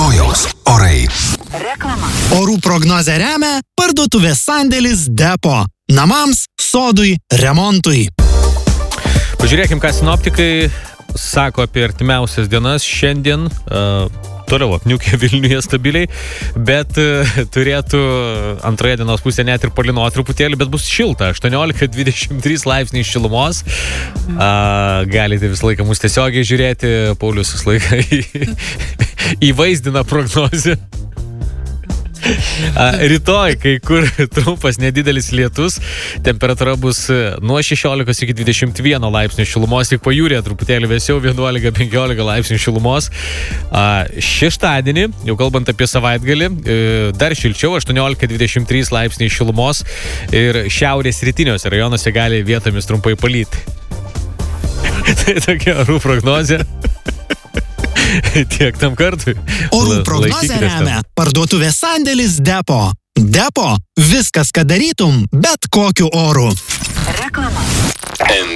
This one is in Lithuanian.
Rytojaus orai. Reklama. Orų prognozę remia parduotuvės sandėlis Depo. Namams, sodui, remontui. Pažiūrėkim, ką sinoptikai sako apie artimiausias dienas. Šiandien toliau apniukė Vilniuje stabiliai, bet turėtų antroje dienos pusė net ir palynoti truputėlį, bet bus šilta. 18-23 laipsniai šilumos. Galite visą laiką mus tiesiogiai žiūrėti. Paulius visą laiką įvaizdina prognozę. Rytoj, kai kur trumpas nedidelis lietus, temperatūra bus nuo 16 iki 21 laipsnių šilumos, tik pajūrėje truputėlį vėsiau 11-15 laipsnių šilumos. Šeštadienį, jau kalbant apie savaitgalį, dar šilčiau, 18-23 laipsniai šilumos ir šiaurės rytiniuose rajonuose gali vietomis trumpai palyti. Tai tokia orų prognozė. Tiek tam kartui. Orų prognozę remia parduotuvės sandėlis Depo. Depo – viskas, ką darytum, bet kokiu oru. Reklama.